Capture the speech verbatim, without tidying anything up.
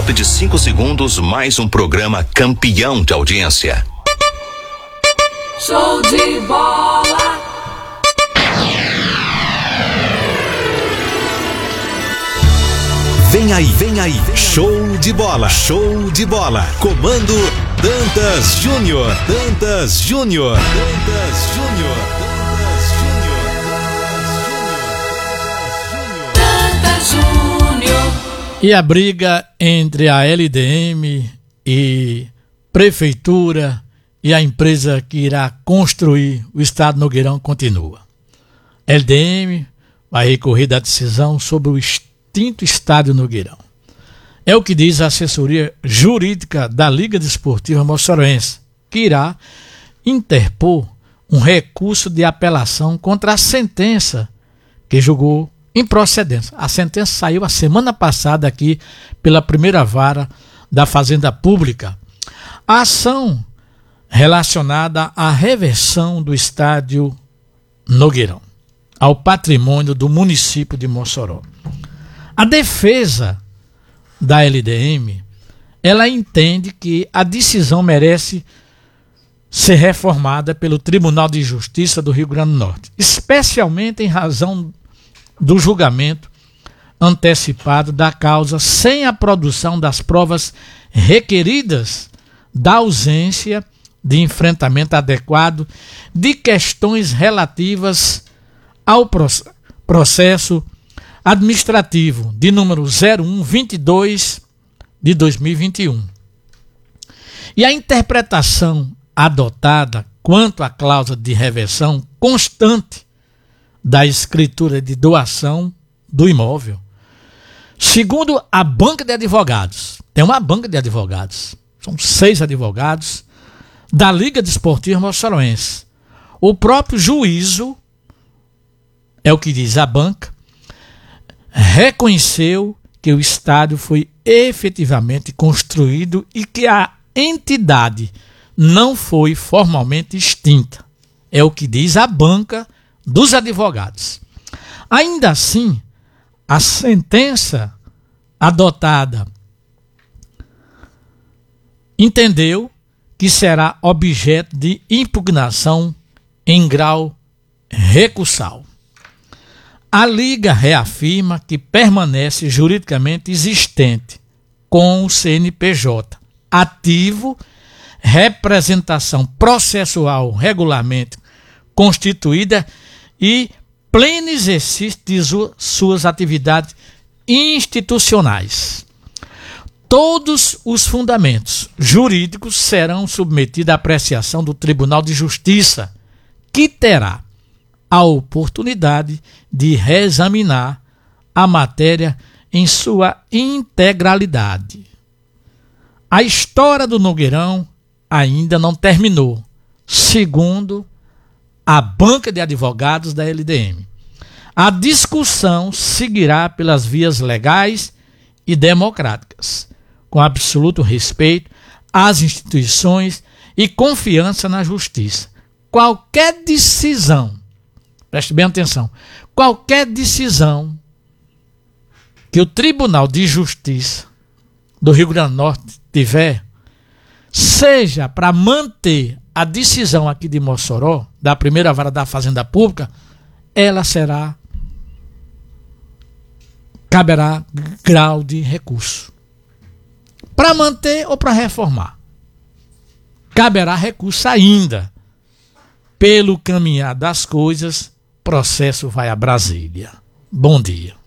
top de cinco segundos, mais um programa campeão de audiência. Show de bola. Vem aí, vem aí, show de bola, show de bola. Comando Dantas Júnior, Dantas Júnior, Dantas Júnior, Dantas Júnior. E a briga entre a L D M e prefeitura e a empresa que irá construir o Estádio Nogueirão continua. L D M vai recorrer da decisão sobre o extinto Estádio Nogueirão. É o que diz a assessoria jurídica da Liga Desportiva Moçoroense, que irá interpor um recurso de apelação contra a sentença que julgou improcedência. A sentença saiu a semana passada aqui pela primeira vara da Fazenda Pública. A ação relacionada à reversão do Estádio Nogueirão ao patrimônio do município de Mossoró. A defesa da L D M, ela entende que a decisão merece ser reformada pelo Tribunal de Justiça do Rio Grande do Norte, especialmente em razão do julgamento antecipado da causa sem a produção das provas requeridas da ausência de enfrentamento adequado de questões relativas ao processo administrativo de número zero um vinte e dois de dois mil e vinte e um. E a interpretação adotada quanto à cláusula de reversão constante da escritura de doação do imóvel, segundo a banca de advogados, tem uma banca de advogados, são seis advogados da Liga Desportiva Moçoroense. O próprio juízo, é o que diz a banca, reconheceu que o estádio foi efetivamente construído e que a entidade não foi formalmente extinta. É o que diz a banca dos advogados. Ainda assim, a sentença adotada entendeu que será objeto de impugnação em grau recursal. A Liga reafirma que permanece juridicamente existente com o C N P J, ativo, representação processual regularmente constituída e pleno exercício de suas atividades institucionais. Todos os fundamentos jurídicos serão submetidos à apreciação do Tribunal de Justiça, que terá a oportunidade de reexaminar a matéria em sua integralidade. A história do Nogueirão ainda não terminou, segundo a banca de advogados da L D M. A discussão seguirá pelas vias legais e democráticas, com absoluto respeito às instituições e confiança na justiça. Qualquer decisão, preste bem atenção, qualquer decisão que o Tribunal de Justiça do Rio Grande do Norte tiver, seja para manter a decisão aqui de Mossoró, da primeira vara da Fazenda Pública, ela será, caberá grau de recurso. Para manter ou para reformar, caberá recurso ainda. Pelo caminhar das coisas, o processo vai a Brasília. Bom dia.